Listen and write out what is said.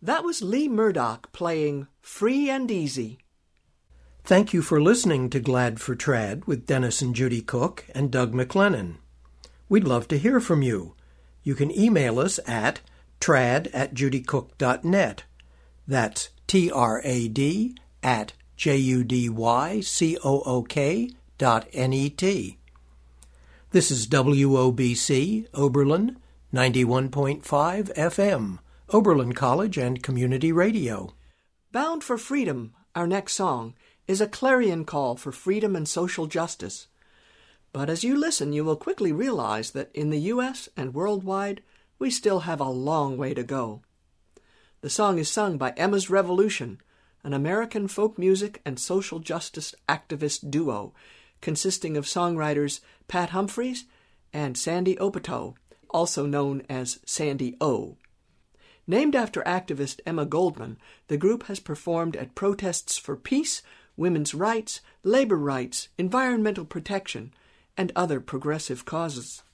That was Lee Murdoch playing Free and Easy. Thank you for listening to Glad for Trad with Dennis and Judy Cook and Doug McLennan. We'd love to hear from you. You can email us at trad@judycook.net. That's trad@judycook.net. This is WOBC, Oberlin, 91.5 FM, Oberlin College and Community Radio. Bound for Freedom, our next song, is a clarion call for freedom and social justice. But as you listen, you will quickly realize that in the U.S. and worldwide, we still have a long way to go. The song is sung by Emma's Revolution, an American folk music and social justice activist duo consisting of songwriters Pat Humphries and Sandy Opatow, also known as Sandy O. Named after activist Emma Goldman, the group has performed at protests for peace, women's rights, labor rights, environmental protection, and other progressive causes.